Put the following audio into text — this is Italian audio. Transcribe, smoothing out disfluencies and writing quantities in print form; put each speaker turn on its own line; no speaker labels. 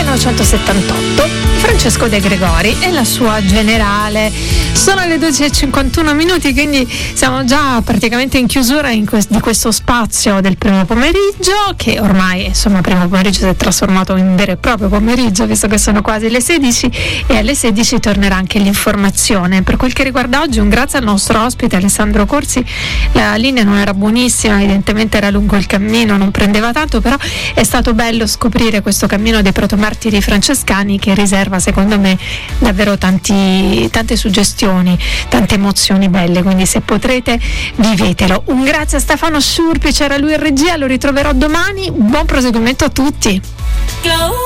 1978, Francesco De Gregori e la sua Generale. Sono le 12:51, quindi siamo già praticamente in chiusura di questo spazio del primo pomeriggio, che ormai insomma primo pomeriggio si è trasformato in vero e proprio pomeriggio, visto che sono quasi le 16, e alle 16 tornerà anche l'informazione. Per quel che riguarda oggi, un grazie al nostro ospite Alessandro Corsi. La linea non era buonissima, evidentemente era lungo il cammino, non prendeva tanto, però è stato bello scoprire questo cammino dei protomartiri francescani, che riserva secondo me davvero tante suggestioni, tante emozioni belle, quindi se potrete vivetelo. Un grazie a Stefano Sciurpi, c'era lui in regia, lo ritroverò domani. Buon proseguimento a tutti.